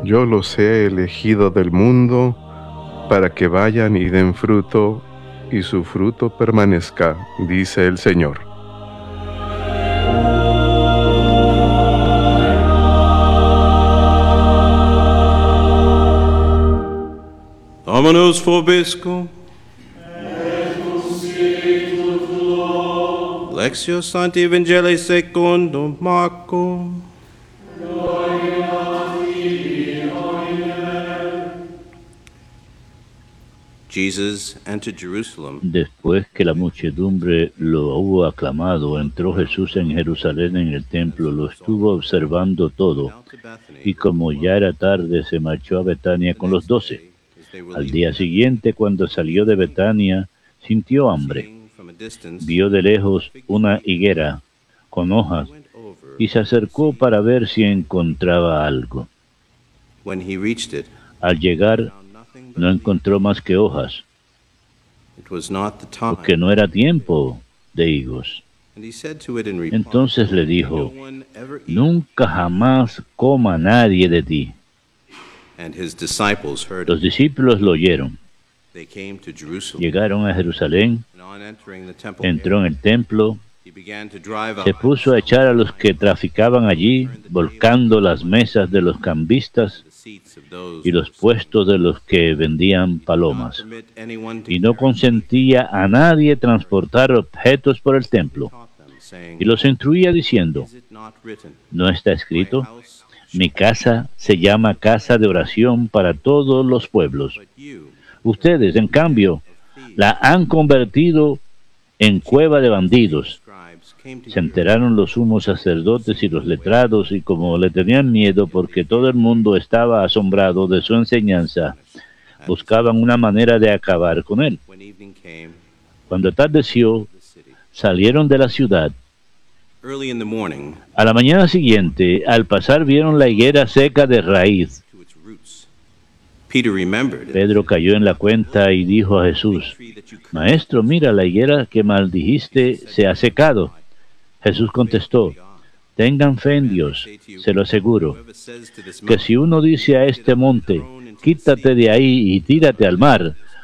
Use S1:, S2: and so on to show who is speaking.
S1: Yo los he elegido del mundo para que vayan y den fruto, y su fruto permanezca, dice el Señor.
S2: Dominus vobiscum. Lectio Sancti Evangelii secundum Marcum. Jesus entered Jerusalem.
S3: Después que la muchedumbre lo hubo aclamado, entró Jesús en Jerusalén en el templo, lo estuvo observando todo, y como ya era tarde, se marchó a Betania con los 12. Al día siguiente, cuando salió de Betania, sintió hambre. Vio de lejos una higuera con hojas y se acercó para ver si encontraba algo. Al llegar, no encontró más que hojas, porque no era tiempo de higos. Entonces le dijo: nunca jamás coma nadie de ti. Los discípulos lo oyeron. Llegaron a Jerusalén, entró en el templo, se puso a echar a los que traficaban allí, volcando las mesas de los cambistas y los puestos de los que vendían palomas, y no consentía a nadie transportar objetos por el templo. Y los instruía diciendo: ¿no está escrito? Mi casa se llama casa de oración para todos los pueblos. Ustedes, en cambio, la han convertido en cueva de bandidos. Se enteraron los sumos sacerdotes y los letrados, y como le tenían miedo porque todo el mundo estaba asombrado de su enseñanza, buscaban una manera de acabar con él. Cuando atardeció, salieron de la ciudad. A la mañana siguiente, al pasar, vieron la higuera seca de raíz. Pedro cayó en la cuenta y dijo a Jesús: Maestro, mira, la higuera que maldijiste se ha secado. Jesús contestó: tengan fe en Dios, se lo aseguro, que si uno dice a este monte: quítate de ahí y tírate al mar,